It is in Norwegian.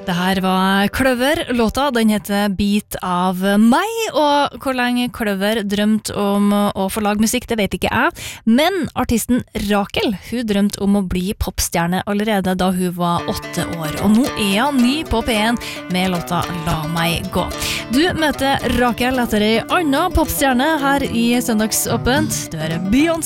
Det her var Kløver, låta den heter Bit av meg, og hvor lenge Kløver drømte om å få lage musikk, det vet ikke jeg, men artisten Rakel, hun drømte om å bli popstjerne allerede da hun var 8 år, og nå er hun ny på P1 med låta La meg gå. Du møter Rakel etter en annen popstjerne her i Søndagsåpent, du hører Beyoncé.